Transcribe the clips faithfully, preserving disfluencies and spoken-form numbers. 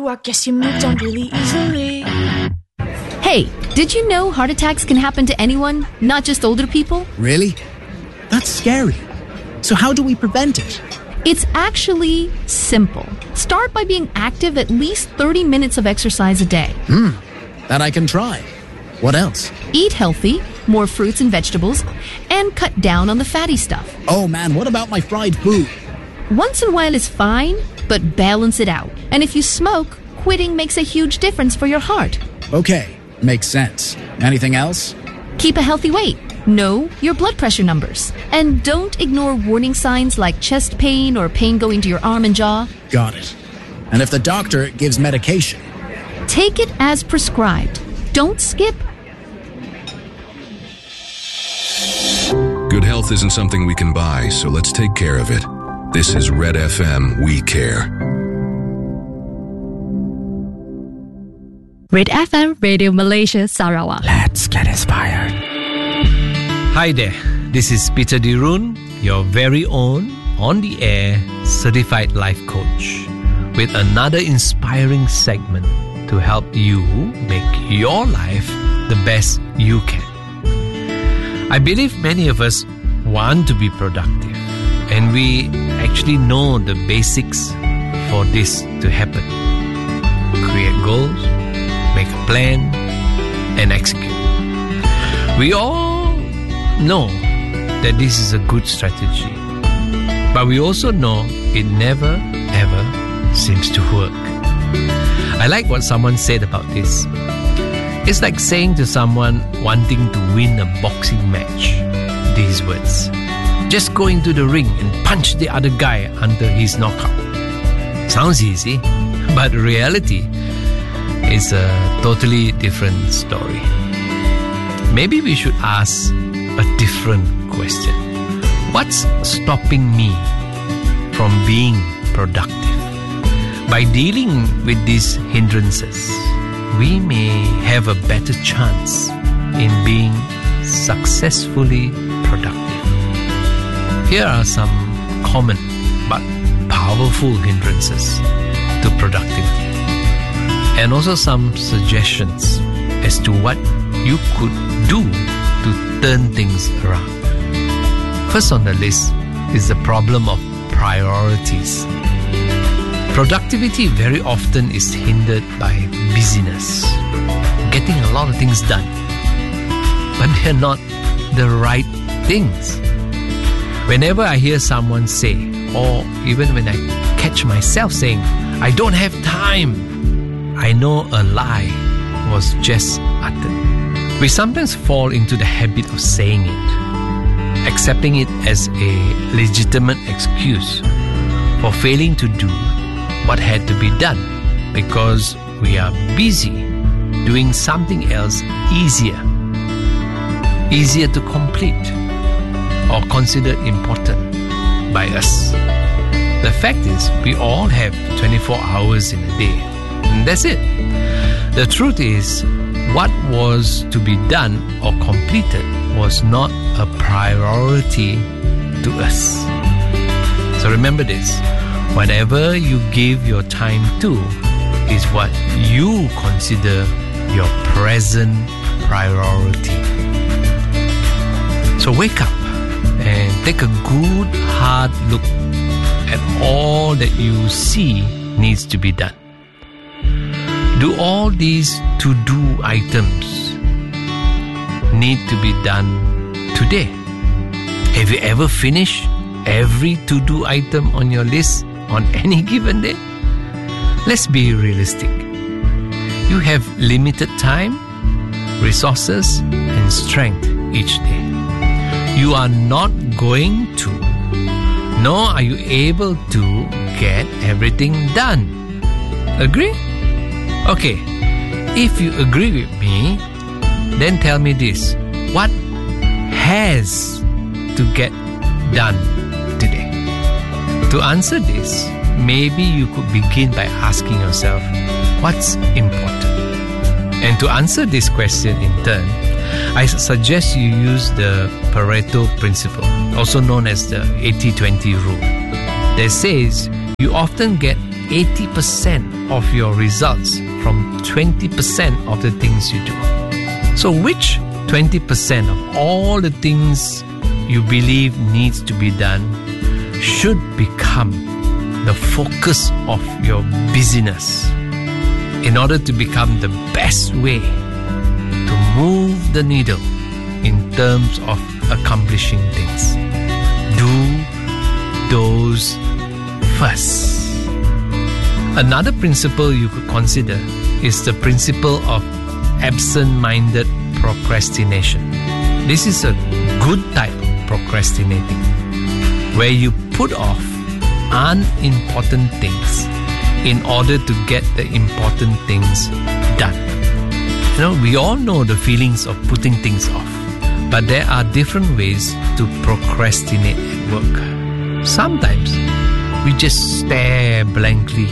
you, I guess you moved on really easily. Hey, did you know heart attacks can happen to anyone, not just older people? Really? That's scary. So how do we prevent it? It's actually simple. Start by being active at least thirty minutes of exercise a day. Hmm, that I can try. What else? Eat healthy, more fruits and vegetables, and cut down on the fatty stuff. Oh man, what about my fried food? Once in a while is fine, but balance it out. And if you smoke, quitting makes a huge difference for your heart. Okay, makes sense. Anything else? Keep a healthy weight. Know your blood pressure numbers. And don't ignore warning signs like chest pain or pain going to your arm and jaw. Got it. And if the doctor gives medication? Take it as prescribed. Don't skip. Good health isn't something we can buy, so let's take care of it. This is Red F M, We Care. Red F M Radio Malaysia Sarawak. Let's get inspired. Hi there, this is Peter Dirun, your very own, on-the-air, certified life coach, with another inspiring segment to help you make your life the best you can. I believe many of us want to be productive, and we actually know the basics for this to happen. Create goals, make a plan, and execute. We all know that this is a good strategy, but we also know it never ever seems to work. I like what someone said about this. It's like saying to someone wanting to win a boxing match these words: just go into the ring and punch the other guy until he's knocked out. Sounds easy, but reality is a totally different story. Maybe we should ask a different question. What's stopping me from being productive? By dealing with these hindrances, we may have a better chance in being successfully productive. Here are some common but powerful hindrances to productivity, and also some suggestions as to what you could do to turn things around. First on the list is the problem of priorities. Productivity very often is hindered by busyness, getting a lot of things done, but they're not the right things. Whenever I hear someone say, or even when I catch myself saying, I don't have time, I know a lie was just uttered. We sometimes fall into the habit of saying it, accepting it as a legitimate excuse for failing to do what had to be done because we are busy doing something else easier, easier to complete or considered important by us. The fact is, we all have twenty-four hours in a day, and that's it. The truth is, what was to be done or completed was not a priority to us. So remember this: whatever you give your time to is what you consider your present priority. So wake up and take a good hard look at all that you see needs to be done. Do all these to-do items need to be done today? Have you ever finished every to-do item on your list on any given day? Let's be realistic. You have limited time, resources, and strength each day. You are not going to, nor are you able to get everything done. Agree? Okay, if you agree with me, then tell me this: what has to get done today? To answer this, maybe you could begin by asking yourself, what's important? And to answer this question in turn, I suggest you use the Pareto principle, also known as the eighty twenty rule, that says you often get eighty percent of your results from twenty percent of the things you do. So which twenty percent of all the things you believe needs to be done should become the focus of your busyness in order to become the best way to move the needle in terms of accomplishing things? Do those first. Another principle you could consider is the principle of absent-minded procrastination. This is a good type of procrastinating, where you put off unimportant things in order to get the important things done. You know, we all know the feelings of putting things off, but there are different ways to procrastinate at work. Sometimes we just stare blankly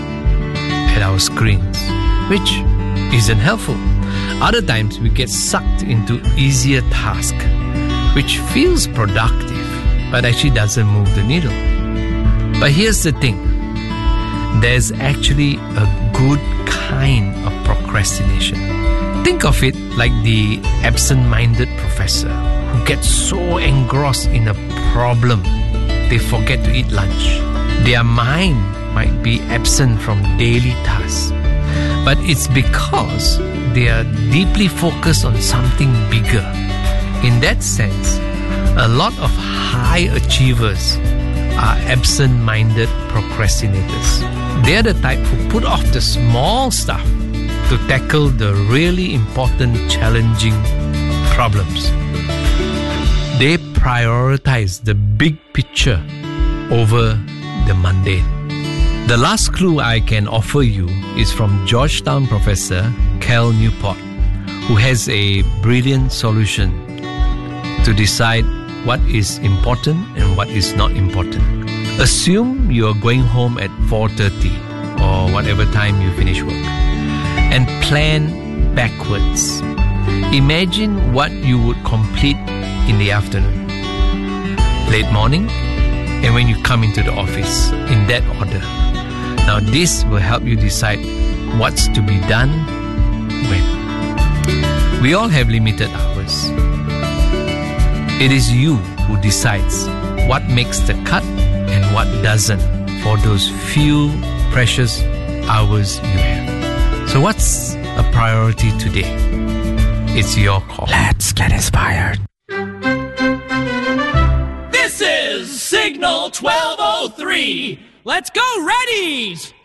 at our screens, which isn't helpful. Other times we get sucked into easier tasks, which feels productive, but actually doesn't move the needle. But here's the thing. There's actually a good kind of procrastination. Think of it like the absent-minded professor who gets so engrossed in a problem they forget to eat lunch. Their mind might be absent from daily tasks, but it's because they are deeply focused on something bigger. In that sense, a lot of high achievers are absent-minded procrastinators. They're the type who put off the small stuff to tackle the really important, challenging problems. They prioritize the big picture over the mundane. The last clue I can offer you is from Georgetown professor Cal Newport, who has a brilliant solution to decide what is important and what is not important. Assume you are going home at four thirty or whatever time you finish work, and plan backwards. Imagine what you would complete in the afternoon, late morning, and when you come into the office, in that order. Now this will help you decide what's to be done when. We all have limited hours. It is you who decides what makes the cut and what doesn't for those few precious hours you have. So what's a priority today? It's your call. Let's get inspired. This is Signal twelve oh three. Let's go, Reddies!